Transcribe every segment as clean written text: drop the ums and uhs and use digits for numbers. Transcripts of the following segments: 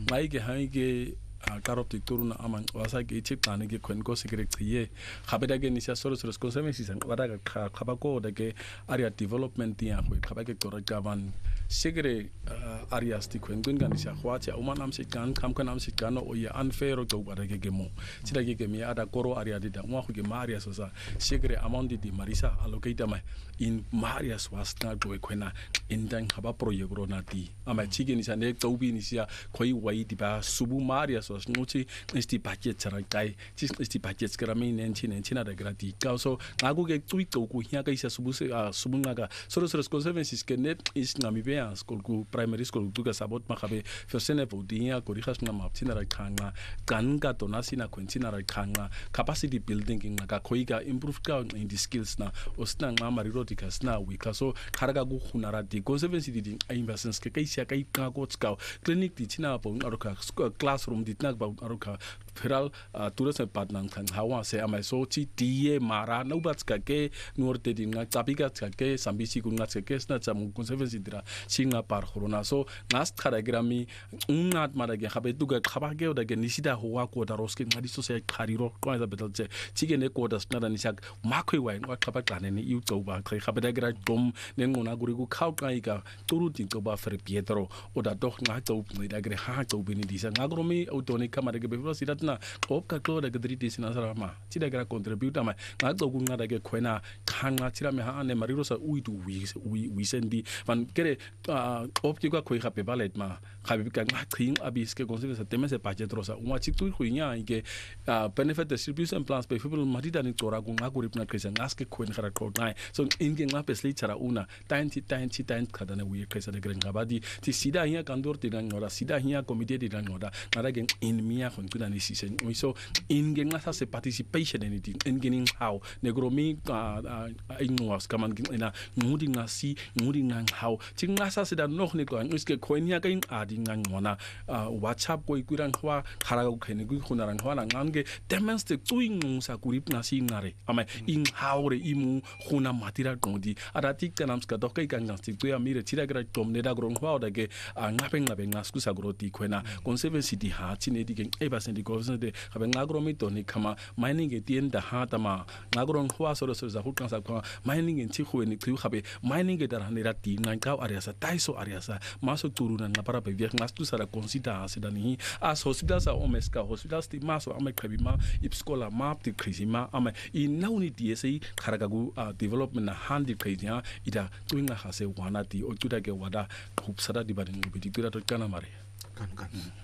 haige karop tikturuna amang wasa ke chikane ke khwen ko secretary khabeda ke nisha solo conservancy san wada ka khabako da ke area development ya khwe khabake tora gavan segre areas ti khwen gun gan nisha khwacha umanam se kan kham kanam se kan o ya unfair to wada ke mo chida ke mi ada koro area di da mo khu ke maria so sa segre amount di marisa allocate ma in marias was na go khwena in dang khaba project ro na ti ama chige nisha ne to bi nisha khoi wai di ba subu maria so nuchi isti budget chara kai chis isti budget kara mi nenchi na da grati so ngaku ke tui to ku hia ka isa subu nga ka soro conservancy ke net is ngami be school ku primary school tu ka sabot ma khabe fersene vodia ko rihas na map tina ra khanga kan ka to na sina kwentina ra khanga capacity building nga ka khoi ka improve ka in the skills na osna nga mariro dikas na we ka so kharaga ku khunara di conservancy di investments ke kai sia kai ka ko tska clinic di tina po aruka classroom di na ba aruka feral tourism partner kan hawa se amai so chi die mara no bats ka ke norte di nga tapika ke sambisi ku nga ke sna cham conservancy dira singa par corona so ngas khara grami unat mara ge khabe tu ga khaba ge da ge nisida huwa ko da roske ngadi so se khariro ko za betal che chige ne ko da sna da nisak makhoi wai ngwa khaba klane ni yu to ba khai khabe da gra dom ne ngona guri ku khau kai ka turu tin to ba fer pietro o da doch nga to ni da gre ha to bi ni disa ngagromi autoni kamara ge be sida na op ka klo da gedri disina sara ma chi da gra contribute ma nga to ku nga da ge khwena khanga chira me ha ne mariro sa ui tu we sendi van kere op ki ka khoi khape balet ma khabe ka nga thing abis ke conserve sa teme se budget rosa uma chi tu khuinya ke benefit distribution plans pe people marida ni tora ku nga ku ripna kresa ngas ke khwen khara ko nai so in ge nga pesli chara una tain khada na we kresa de gren gabadi ti sida hiya kandor ti na ngora sida hiya committee di na ngora nara ge in mia khon kuna ni sisen so in ge nga sa se participation anything in getting how negromi in was kaman ina ngudi nga how chi nga sa se da nok ni ko iske khoinia ka in adi nga ngona whatsapp ko ikuran khwa khara ko khene ku khunarang khwa na ngange demonstrate tuing sa kurip na si ngare ama in how re imu khuna matira gondi arati kanam ska dokai kan nasti tu amire chira gra tom ne da grong khwa da ke ngape ngasku sa groti khwena conservancy di ha chine di ke e% di government de khabe ngagromi to ni khama mining ke tien da ha tama ngagrong khwa so za hu kan sa khwa mining en chi khweni khu khabe mining ke dar ni rati ngai ka area sa taiso area sa maso turuna na para be viek ngastu sara consider sedani as hospital sa omeska hospital sti maso ame khabima ipskola map ti khizima ame in nauni dsi kharagagu development na handi khizia ida tuinga hase wana ti o tuda ke wada khupsada di barin bi tira to kana mare kan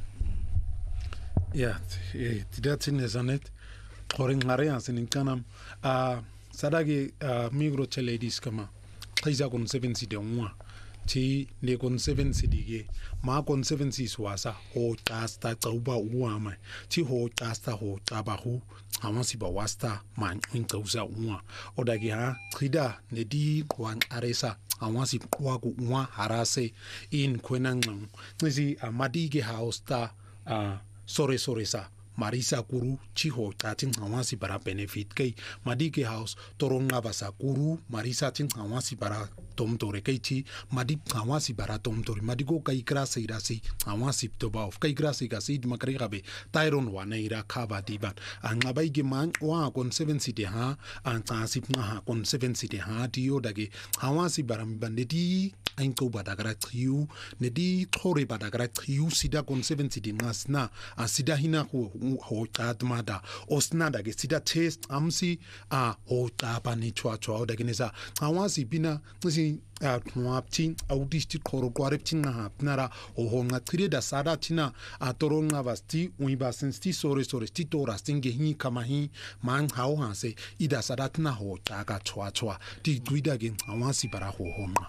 ja tidak sinesanet qoring ngare asin kanam sadagi migro ladies kama kaiza kon 7 de mwa ti ne kon 7 dige ma kon 7 swasa ho tasta tauba uama ti ho tasta ho tabahu amasi ba wasta man intauza uwa odagi ha trida ne di kwan aresa amasi kwa ku uwa harase in kwenang nisi amadige house ta sore sa marisa kuru chiho tatin hawasi bara benefit kai madike house toronga basa kuru marisa tin hawasi bara tomtore kai chi madi hawasi bara tomtore madigo kai krasa irasi hawasi toba of kai krasa ga sid makari gabe tyron wana ira khaba diban angabai ge man wa kon 7 city ha an tasip na kon 7 city ha dio dage hawasi bara bandeti ein ko badagra triu ne di thore badagra triu sida kon 7 city ngasna asida hina ho tatmada osnada ge sida test amsi ho tapani chwa da genesa awasi bina ngisi twaptin audisti khoro kwareptin na nara ho nga trida sada tina atoronga vasti uiba sensti sore sti tora stinge hi kama hi man hau hanse ida sada tina ho taka chwa ti duida gen awasi bara ho homa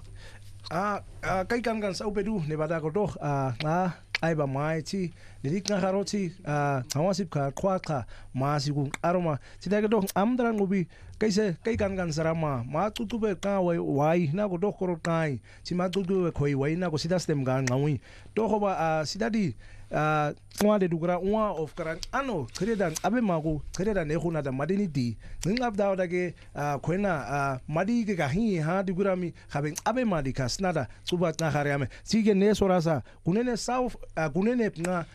kai kan sa upedu ne bada ko to ai ba mai chi didik na haroti hawasip ka khwa masiku aroma sidage do amdra ngubi kai kan sarama ma tutube ka wai na ko do koro kai chi ma tutube khoi wai na ko sida stem ga ngawi to ko ba sidadi kwa de dugura uma of karan ano kredan abe mago kredan e khuna da madini di ngab da dage khwena madi ke ga hi ha dugura mi khabe abe madi ka snada suba na khariame sige ne sorasa kunene south kunene na